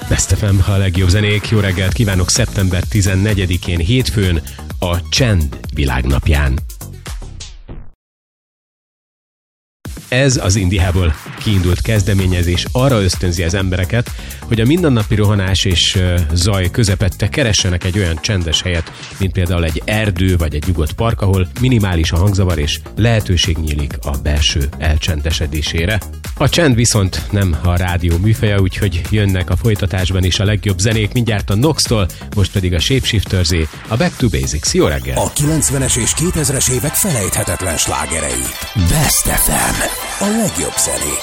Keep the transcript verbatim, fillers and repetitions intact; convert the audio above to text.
Best ef em, a legjobb zenék. Jó reggelt kívánok szeptember tizennegyedikén, hétfőn, a Csend világnapján. Ez az Indiából kiindult kezdeményezés arra ösztönzi az embereket, hogy a mindennapi rohanás és zaj közepette keressenek egy olyan csendes helyet, mint például egy erdő vagy egy nyugodt park, ahol minimális a hangzavar és lehetőség nyílik a belső elcsendesedésére. A csend viszont nem a rádió műfaja, úgyhogy jönnek a folytatásban is a legjobb zenék, mindjárt a Nox-tól, most pedig a Shapeshifterzé, a Back to Basics. Jó reggel! A kilencvenes és kétezres évek felejthetetlen slágerei. Best ef em. A legjobb zenék.